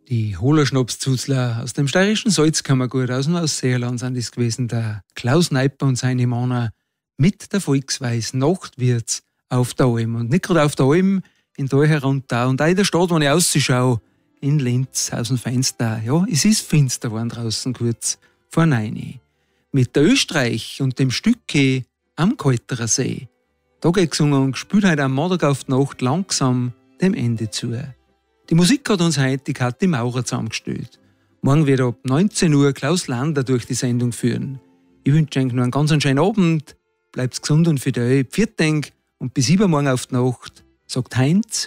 Die Hohlerschnapszuzler aus dem steirischen Salzkammergut aus dem Ausseerland sind es gewesen, der Klaus Neiper und seine Männer mit der Volksweise Nachtwirts auf der Alm. Und nicht gerade auf der Alm, in Tal herunter. Und auch in der Stadt, wo ich rausschaue, in Linz, aus dem Fenster. Ja, es ist finster geworden draußen, kurz vor 9. Mit der Österreich und dem Stücke am Kalterer See. Da geht gesungen und gespielt heute am Montag auf die Nacht langsam dem Ende zu. Die Musik hat uns heute die Kathi Maurer zusammengestellt. Morgen wird ab 19 Uhr Klaus Lander durch die Sendung führen. Ich wünsche euch noch einen ganz schönen Abend. Bleibt gesund und fidel. Pfiat denk und bis übermorgen auf die Nacht, sagt Heinz